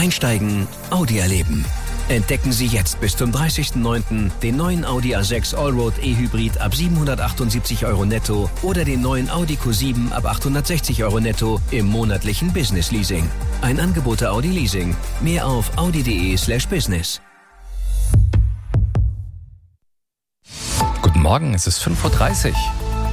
Einsteigen, Audi erleben. Entdecken Sie jetzt bis zum 30.09. den neuen Audi A6 Allroad E-Hybrid ab 778 € netto oder den neuen Audi Q7 ab 860 € netto im monatlichen Business Leasing. Ein Angebot der Audi Leasing. Mehr auf audi.de/business. Guten Morgen, es ist 5:30 Uhr.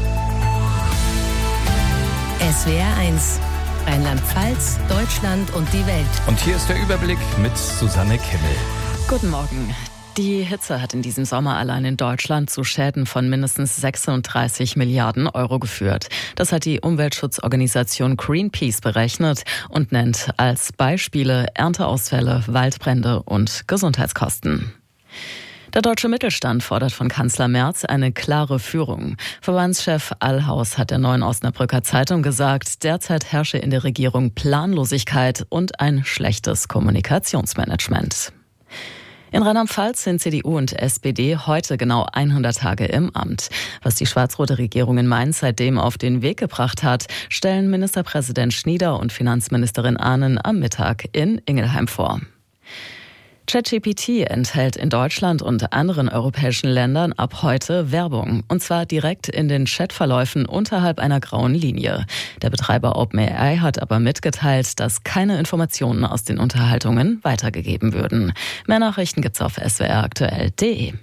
SWR 1, Rheinland-Pfalz, Deutschland und die Welt. Und hier ist der Überblick mit Susanne Kimmel. Guten Morgen. Die Hitze hat in diesem Sommer allein in Deutschland zu Schäden von mindestens 36 Milliarden € geführt. Das hat die Umweltschutzorganisation Greenpeace berechnet und nennt als Beispiele Ernteausfälle, Waldbrände und Gesundheitskosten. Der deutsche Mittelstand fordert von Kanzler Merz eine klare Führung. Verbandschef Allhaus hat der Neuen Osnabrücker Zeitung gesagt, derzeit herrsche in der Regierung Planlosigkeit und ein schlechtes Kommunikationsmanagement. In Rheinland-Pfalz sind CDU und SPD heute genau 100 Tage im Amt. Was die schwarz-rote Regierung in Mainz seitdem auf den Weg gebracht hat, stellen Ministerpräsident Schnieder und Finanzministerin Ahnen am Mittag in Ingelheim vor. ChatGPT enthält in Deutschland und anderen europäischen Ländern ab heute Werbung. Und zwar direkt in den Chatverläufen unterhalb einer grauen Linie. Der Betreiber OpenAI hat aber mitgeteilt, dass keine Informationen aus den Unterhaltungen weitergegeben würden. Mehr Nachrichten gibt's auf swraktuell.de.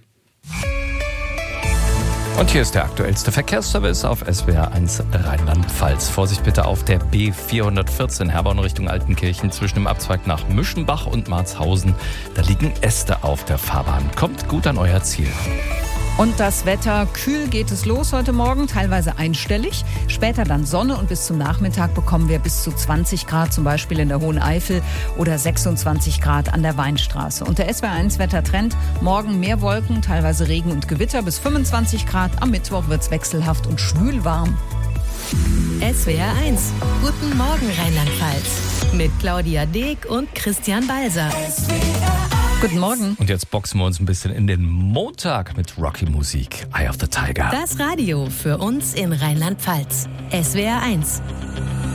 Und hier ist der aktuellste Verkehrsservice auf SWR 1 Rheinland-Pfalz. Vorsicht bitte auf der B414 Herborn Richtung Altenkirchen zwischen dem Abzweig nach Müschenbach und Marzhausen. Da liegen Äste auf der Fahrbahn. Kommt gut an euer Ziel. Und das Wetter, kühl geht es los heute Morgen, teilweise einstellig. Später dann Sonne und bis zum Nachmittag bekommen wir bis zu 20 Grad, zum Beispiel in der Hohen Eifel oder 26 Grad an der Weinstraße. Und der SWR1-Wettertrend, morgen mehr Wolken, teilweise Regen und Gewitter bis 25 Grad. Am Mittwoch wird es wechselhaft und schwül warm. SWR 1, guten Morgen Rheinland-Pfalz. Mit Claudia Deek und Christian Balser. Guten Morgen. Und jetzt boxen wir uns ein bisschen in den Montag mit Rocky-Musik. Eye of the Tiger. Das Radio für uns in Rheinland-Pfalz. SWR 1.